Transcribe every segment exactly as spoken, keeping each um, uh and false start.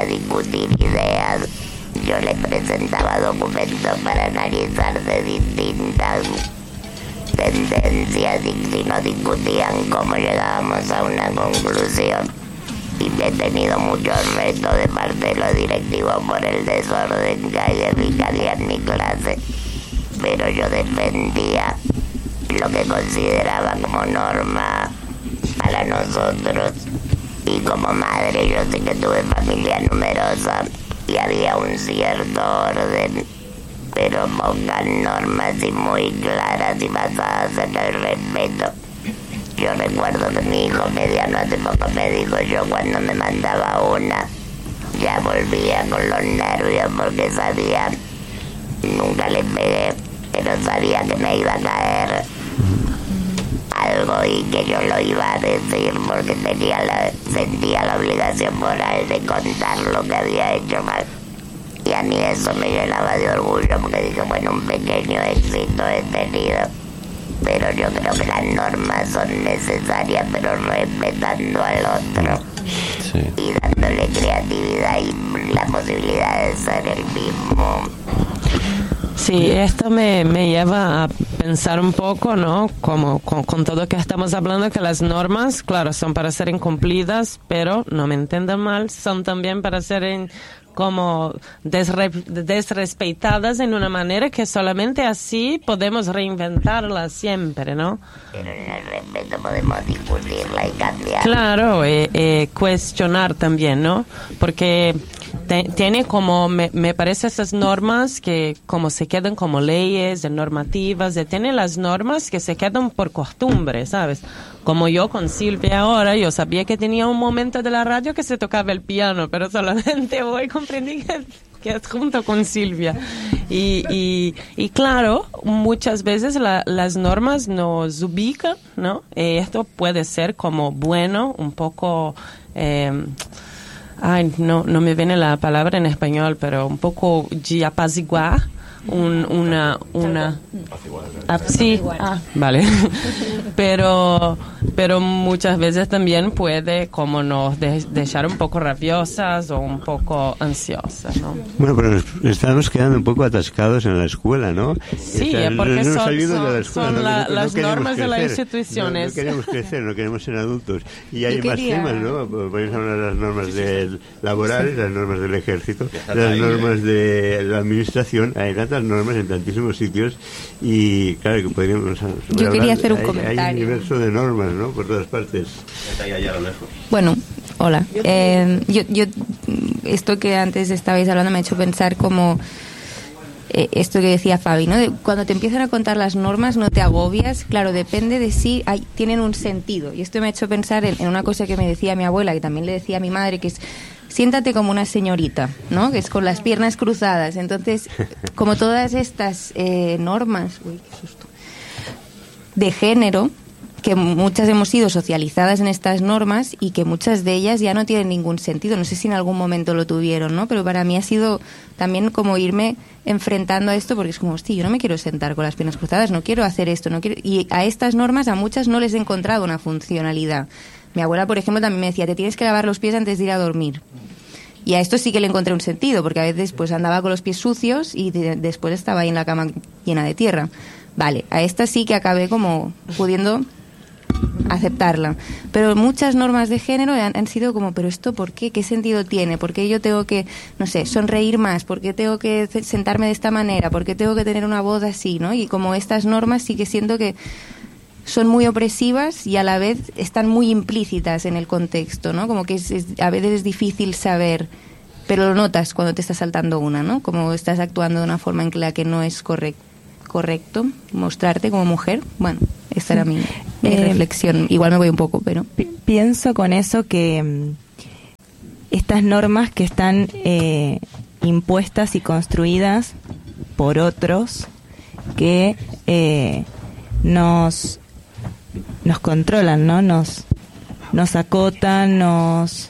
discutir ideas. Yo le presentaba documentos para analizar de distintas tendencias y si no discutían cómo llegábamos a una conclusión. Y he tenido muchos retos de parte de los directivos por el desorden que hay que había en mi clase. Pero yo defendía lo que consideraba como norma para nosotros. Y como madre yo sé que tuve familia numerosa y había un cierto orden, pero pocas normas y muy claras y basadas en el respeto. Yo recuerdo que mi hijo mediano hace poco me dijo, yo cuando me mandaba una ya volvía con los nervios porque sabía, nunca le pegué, pero sabía que me iba a caer algo y que yo lo iba a decir porque tenía la, sentía la obligación moral de contar lo que había hecho mal. Y a mí eso me llenaba de orgullo porque dije, bueno, un pequeño éxito he tenido. Pero yo creo que las normas son necesarias, pero respetando al otro. Sí. Y dándole creatividad y la posibilidad de ser el mismo. Sí, esto me, me lleva a pensar un poco, ¿no? Como con, con todo lo que estamos hablando, que las normas, claro, son para ser incumplidas, pero no me entiendan mal, son también para ser en, como desre, desrespetadas en una manera que solamente así podemos reinventarlas siempre, ¿no? Pero en el respeto podemos discutirla y cambiar. Claro, eh, eh, cuestionar también, ¿no? Porque te, tiene como, me, me parece esas normas que como se quedan como leyes, de normativas, de, tiene las normas que se quedan por costumbre, ¿sabes? Como yo con Silvia ahora, yo sabía que tenía un momento de la radio que se tocaba el piano, pero solamente hoy comprendí que, que es junto con Silvia. Y, y, y claro, muchas veces la, las normas nos ubican, ¿no? Y esto puede ser como bueno, un poco... Eh, ay, no, no me viene la palabra en español, pero un poco de apaciguar. Un, una una ah, sí ah, vale pero pero muchas veces también puede como nos de, dejar un poco rabiosas o un poco ansiosas, ¿no? Bueno, pero nos estamos quedando un poco atascados en la escuela, ¿no? Sí, Está, porque no son, son, escuela, son la, no, las no normas crecer, de las instituciones. no, no queremos crecer, no queremos ser adultos y hay Yo más quería... temas, ¿no? Podemos hablar de las normas del, laborales, las normas del ejército, las normas de la administración. Hay tantas normas en tantísimos sitios y claro que podríamos yo hablar, quería hacer un hay, comentario. hay un universo de normas, ¿no? Por todas partes. Bueno, hola, eh, yo, yo esto que antes estabais hablando me ha hecho pensar como eh, esto que decía Fabi, ¿no? De, cuando te empiezan a contar las normas no te agobias, claro, depende de si hay, tienen un sentido, y esto me ha hecho pensar en, en una cosa que me decía mi abuela, que también le decía a mi madre, que es siéntate como una señorita, ¿no? Que es con las piernas cruzadas. Entonces, como todas estas eh, normas, uy, qué susto, de género, que muchas hemos sido socializadas en estas normas y que muchas de ellas ya no tienen ningún sentido. No sé si en algún momento lo tuvieron, ¿no? Pero para mí ha sido también como irme enfrentando a esto, porque es como, hostia, yo no me quiero sentar con las piernas cruzadas, no quiero hacer esto, no quiero... Y a estas normas a muchas no les he encontrado una funcionalidad. Mi abuela, por ejemplo, también me decía, te tienes que lavar los pies antes de ir a dormir. Y a esto sí que le encontré un sentido, porque a veces pues andaba con los pies sucios y de, después estaba ahí en la cama llena de tierra. Vale, a esta sí que acabé como pudiendo aceptarla. Pero muchas normas de género han, han sido como, ¿pero esto por qué? ¿Qué sentido tiene? ¿Por qué yo tengo que, no sé, sonreír más? ¿Por qué tengo que sentarme de esta manera? ¿Por qué tengo que tener una voz así, no? Y como estas normas sí que siento que son muy opresivas y a la vez están muy implícitas en el contexto, ¿no? Como que es, es, a veces es difícil saber, pero lo notas cuando te está saltando una, ¿no? Como estás actuando de una forma en la que no es correct, correcto mostrarte como mujer. Bueno, esta era mi, mi eh, reflexión. Igual me voy un poco, pero... Pi- pienso con eso que um, estas normas que están eh, impuestas y construidas por otros que eh, nos... nos controlan, ¿no? Nos, nos acotan, nos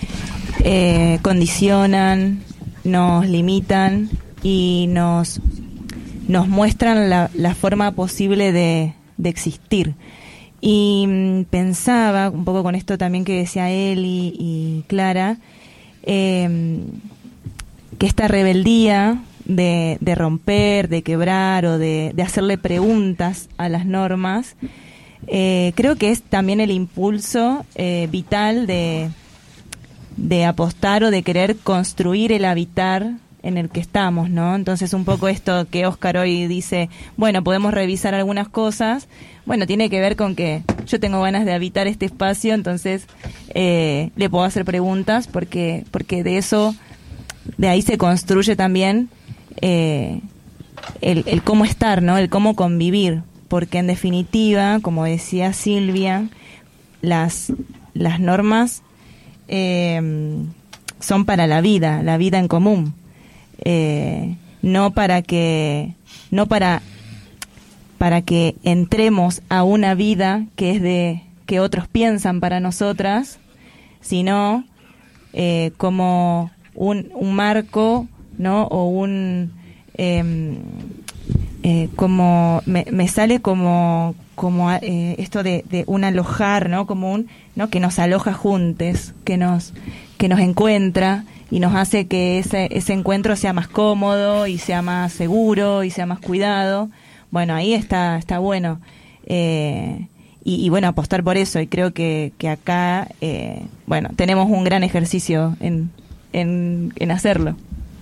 eh, condicionan, nos limitan y nos, nos muestran la, la forma posible de, de existir. Y mmm, pensaba, un poco con esto también que decía él y, y Clara, eh, que esta rebeldía de, de romper, de quebrar o de, de hacerle preguntas a las normas, eh, creo que es también el impulso eh, vital de, de apostar o de querer construir el habitar en el que estamos, ¿no? Entonces un poco esto que Óscar hoy dice, bueno, podemos revisar algunas cosas, bueno, tiene que ver con que yo tengo ganas de habitar este espacio, entonces eh, le puedo hacer preguntas porque porque de eso, de ahí se construye también eh, el, el cómo estar, ¿no? El cómo convivir, porque en definitiva, como decía Silvia, las, las normas eh, son para la vida, la vida en común. Eh, no para que no para para que entremos a una vida que es de que otros piensan para nosotras, sino eh, como un, un marco, ¿no? O un eh, eh, como me, me sale como como eh, esto de, de un alojar, ¿no? Como un, ¿no? Que nos aloja juntos, que nos que nos encuentra y nos hace que ese ese encuentro sea más cómodo y sea más seguro y sea más cuidado. Bueno, ahí está está bueno. Eh, y, y bueno, apostar por eso. Y creo que, que acá, eh, bueno, tenemos un gran ejercicio en, en, en hacerlo.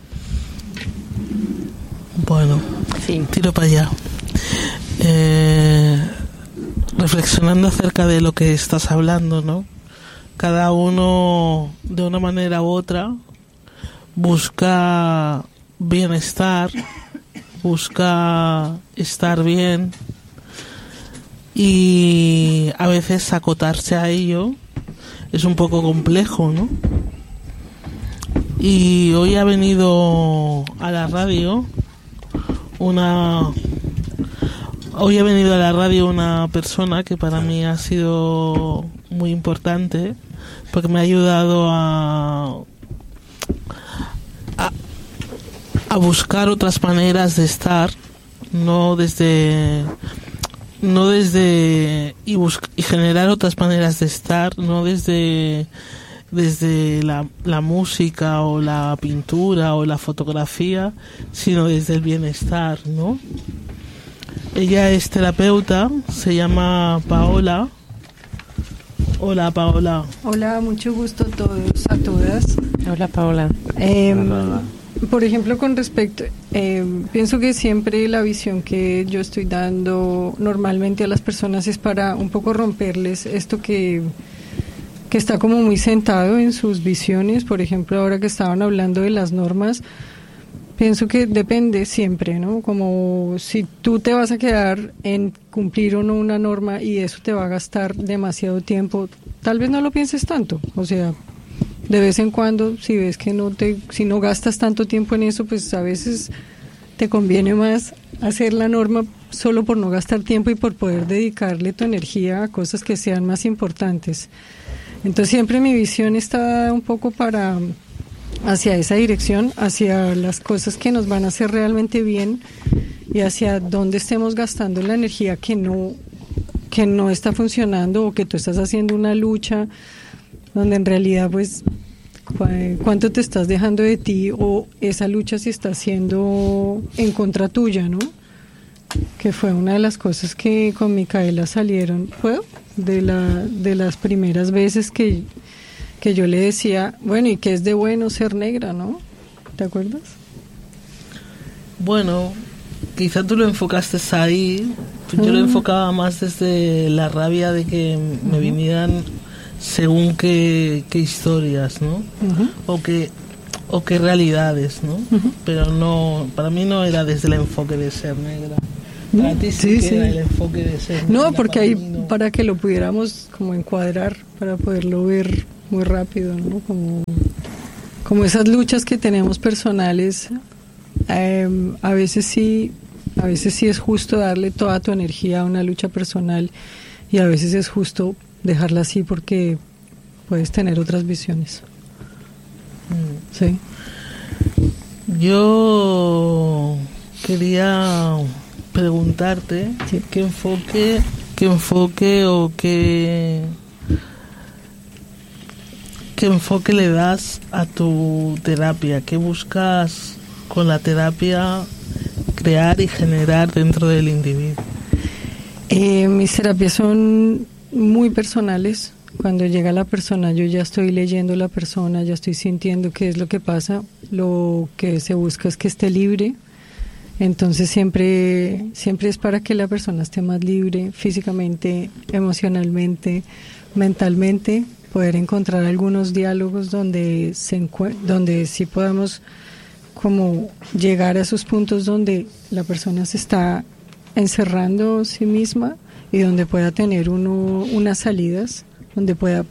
Bueno, sí. Tiro para allá. Eh, reflexionando acerca de lo que estás hablando, ¿no? Cada uno, de una manera u otra, busca bienestar, busca estar bien y a veces acotarse a ello es un poco complejo, ¿no? Y hoy ha venido a la radio una hoy ha venido a la radio una persona que para mí ha sido muy importante porque me ha ayudado a a, a buscar otras maneras de estar, no desde no desde y, busc- y generar otras maneras de estar, no desde desde la, la música o la pintura o la fotografía, sino desde el bienestar, ¿no? Ella es terapeuta, se llama Paola. Hola, Paola. Hola, mucho gusto a todos, a todas. Hola, Paola. Eh, por ejemplo, con respecto, eh, pienso que siempre la visión que yo estoy dando normalmente a las personas es para un poco romperles esto que, que está como muy sentado en sus visiones. Por ejemplo, ahora que estaban hablando de las normas, pienso que depende siempre, ¿no? Como si tú te vas a quedar en cumplir o no una norma y eso te va a gastar demasiado tiempo, tal vez no lo pienses tanto. O sea, de vez en cuando, si ves que no te, si no gastas tanto tiempo en eso, pues a veces te conviene más hacer la norma solo por no gastar tiempo y por poder dedicarle tu energía a cosas que sean más importantes. Entonces siempre mi visión está un poco para hacia esa dirección, hacia las cosas que nos van a hacer realmente bien y hacia dónde estemos gastando la energía que no que no está funcionando o que tú estás haciendo una lucha donde en realidad pues cuánto te estás dejando de ti o esa lucha se está haciendo en contra tuya, ¿no? Que fue una de las cosas que con Micaela salieron, ¿puedo? De la de las primeras veces que que yo le decía, bueno, y que es de bueno ser negra, ¿no? ¿Te acuerdas? Bueno, quizá tú lo enfocaste ahí, yo mm. lo enfocaba más desde la rabia de que me uh-huh. vinieran según qué, qué historias, ¿no? Uh-huh. O qué o qué realidades, ¿no? Uh-huh. Pero no, para mí no era desde el enfoque de ser negra. Para ti sí, sí, que sí. Era el enfoque de ser negra. No, porque ahí no. Para que lo pudiéramos como encuadrar, para poderlo ver muy rápido, ¿no? Como, como esas luchas que tenemos personales, eh, a veces sí, a veces sí es justo darle toda tu energía a una lucha personal y a veces es justo dejarla así porque puedes tener otras visiones. Mm. Sí. Yo quería preguntarte sí. qué enfoque, qué enfoque o qué qué enfoque le das a tu terapia? ¿Qué buscas con la terapia crear y generar dentro del individuo? Eh, mis terapias son muy personales. Cuando llega la persona, yo ya estoy leyendo la persona, ya estoy sintiendo qué es lo que pasa. Lo que se busca es que esté libre. Entonces siempre, siempre es para que la persona esté más libre físicamente, emocionalmente, mentalmente, poder encontrar algunos diálogos donde se encue- donde sí podamos como llegar a esos puntos donde la persona se está encerrando a sí misma y donde pueda tener uno unas salidas, donde pueda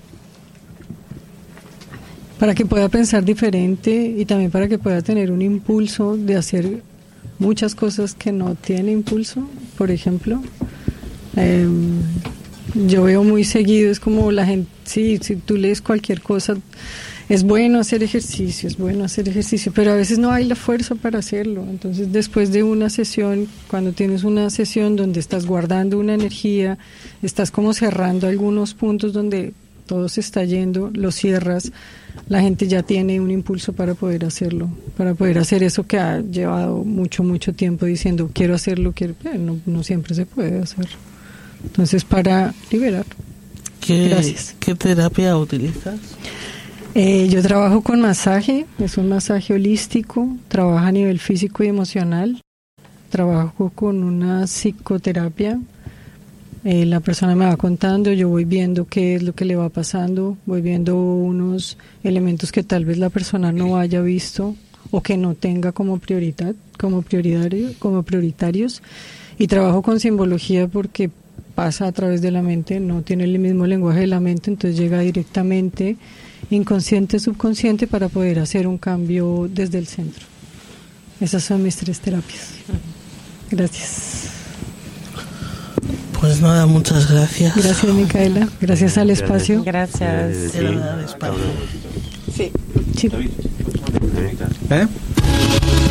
para que pueda pensar diferente y también para que pueda tener un impulso de hacer muchas cosas que no tiene impulso. Por ejemplo, eh, yo veo muy seguido, es como la gente, sí, si tú lees cualquier cosa, es bueno hacer ejercicio, es bueno hacer ejercicio, pero a veces no hay la fuerza para hacerlo. Entonces, después de una sesión, cuando tienes una sesión donde estás guardando una energía, estás como cerrando algunos puntos donde todo se está yendo, lo cierras, la gente ya tiene un impulso para poder hacerlo, para poder hacer eso que ha llevado mucho, mucho tiempo diciendo, quiero hacerlo, quiero, eh, no, no siempre se puede hacer. Entonces, para liberar. ¿Qué, Gracias. ¿Qué terapia utilizas? Eh, yo trabajo con masaje, es un masaje holístico, trabaja a nivel físico y emocional, trabajo con una psicoterapia, eh, la persona me va contando, yo voy viendo qué es lo que le va pasando, voy viendo unos elementos que tal vez la persona no haya visto o que no tenga como prioridad, como prioritario, como prioritarios, y trabajo con simbología porque pasa a través de la mente, no tiene el mismo lenguaje de la mente, entonces llega directamente inconsciente, subconsciente, para poder hacer un cambio desde el centro. Esas son mis tres terapias. Gracias. Pues nada, muchas gracias. Gracias, Micaela. Gracias al espacio. Gracias. Sí. Era dar espacio. Sí. Sí. ¿Eh?